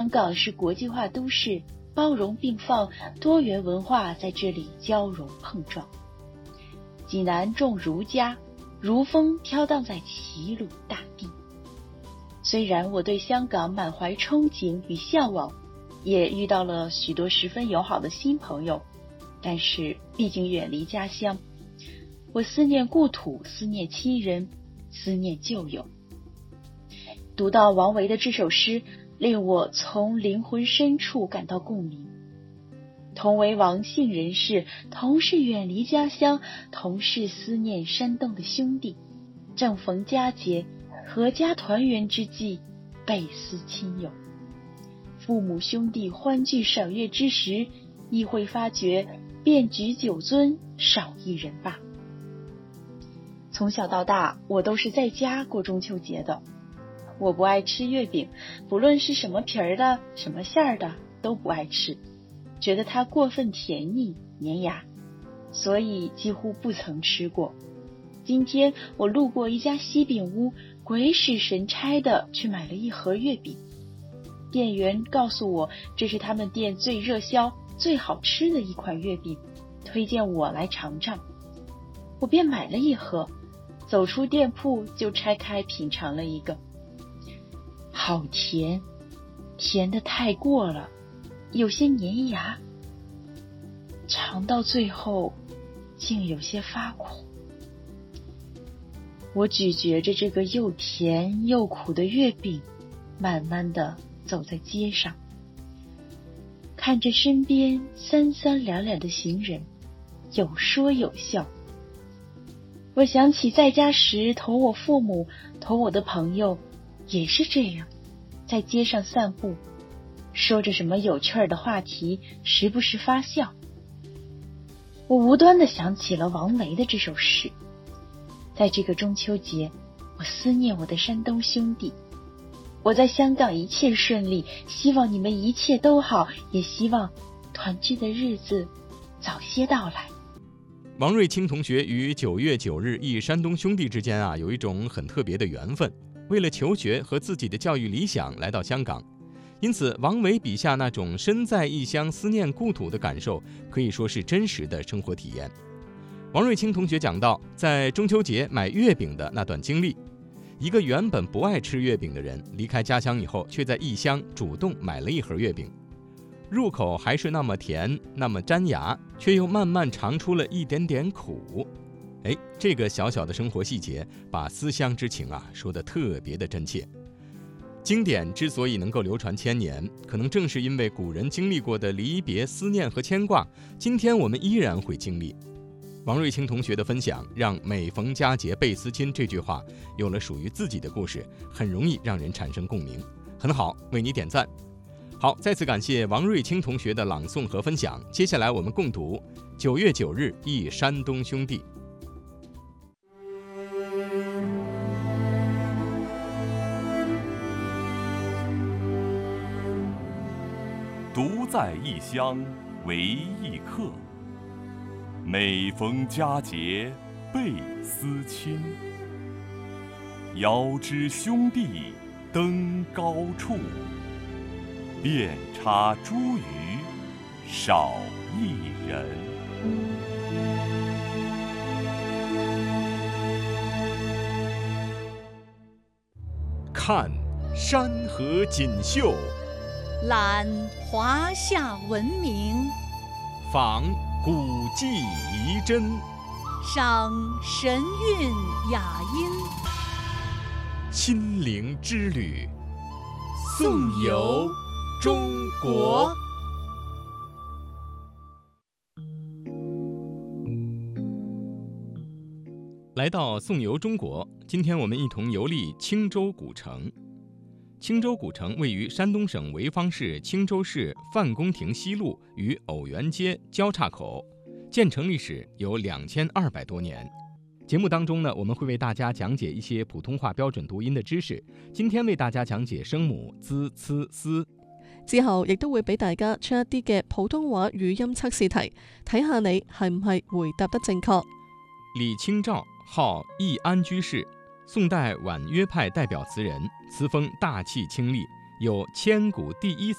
港是国际化都市，包容并放，多元文化在这里交融碰撞。济南重儒家，儒风飘荡在齐鲁大地。虽然我对香港满怀憧憬与向往，也遇到了许多十分友好的新朋友，但是毕竟远离家乡，我思念故土，思念亲人，思念旧友。读到王维的这首诗，令我从灵魂深处感到共鸣。同为王姓人士，同是远离家乡，同是思念山东的兄弟，正逢佳节，阖家团圆之际，倍思亲友。父母兄弟欢聚赏月之时，亦会发觉遍举酒樽，少一人罢。从小到大，我都是在家过中秋节的。我不爱吃月饼，不论是什么皮儿的，什么馅儿的，都不爱吃，觉得它过分甜腻粘牙，所以几乎不曾吃过。今天我路过一家西饼屋，鬼使神差的去买了一盒月饼。店员告诉我，这是他们店最热销、最好吃的一款月饼，推荐我来尝尝。我便买了一盒，走出店铺就拆开品尝了一个。好甜，甜得太过了，有些粘牙，尝到最后竟有些发苦。我咀嚼着这个又甜又苦的月饼，慢慢地走在街上，看着身边三三两两的行人，有说有笑。我想起在家时同我父母同我的朋友也是这样，在街上散步，说着什么有趣的话题，时不时发笑。我无端地想起了王维的这首诗。在这个中秋节，我思念我的山东兄弟。我在香港一切顺利，希望你们一切都好，也希望团聚的日子早些到来。 王瑞清同学与9月9日忆山东兄弟之间有一种很特别的缘分，为了求学和自己的教育理想来到香港。因此王维笔下那种身在异乡思念故土的感受，可以说是真实的生活体验。王瑞清同学讲到在中秋节买月饼的那段经历，一个原本不爱吃月饼的人，离开家乡以后，却在异乡主动买了一盒月饼，入口还是那么甜，那么粘牙，却又慢慢尝出了一点点苦。这个小小的生活细节，把思乡之情说得特别的真切。经典之所以能够流传千年，可能正是因为古人经历过的离别、思念和牵挂，今天我们依然会经历。王瑞清同学的分享，让每逢佳节倍思亲这句话有了属于自己的故事，很容易让人产生共鸣。很好，为你点赞。好，再次感谢王瑞清同学的朗诵和分享。接下来我们共读9月9日忆山东兄弟。 独在异乡为异客，每逢佳节倍思亲。遥知兄弟登高处，遍插茱萸少一人。 看山河锦绣， 览华夏文明， 访古迹遗珍， 赏神韵雅音。 亲临之旅，颂游中国。来到颂游中国，今天我们一同游历青州古城。青州古城位于山东省潍坊市青州市范公亭西路与偶园街交叉口，建成历史有2200多年。节目当中呢，我们会为大家讲解一些普通話標準讀音的知識。今天為大家講解聲母滋、呲、絲。 之後亦都會俾大家出一啲嘅普通話語音測試題，睇下你係唔係回答得正確。 李清照號易安居士，宋代婉約派代表詞人，詞風大氣清麗，有千古第一